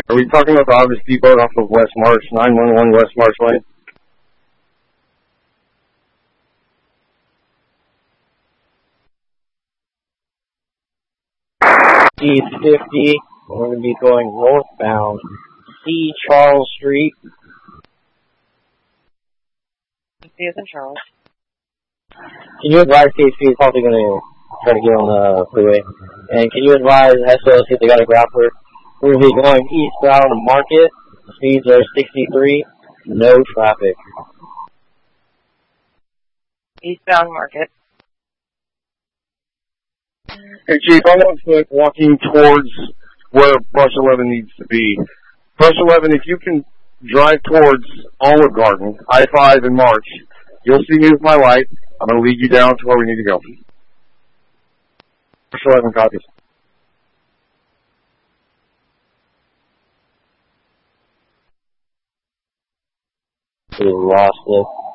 Are we talking about the August Depot off of West Marsh, 911 West Marsh Lane? East 50. We're going to be going northbound. C. Charles Street. C is in Charles. Can you advise KC is probably going to try to get on the freeway? And can you advise SOS if they got a grappler? We'll be going eastbound to Market. The speeds are 63. No traffic. Eastbound Market. Hey, Chief, I'm on foot walking towards where Brush 11 needs to be. Brush 11, if you can drive towards Olive Garden, I-5 and March, you'll see me with my light. I'm going to lead you down to where we need to go. Brush 11 copies. We lost it.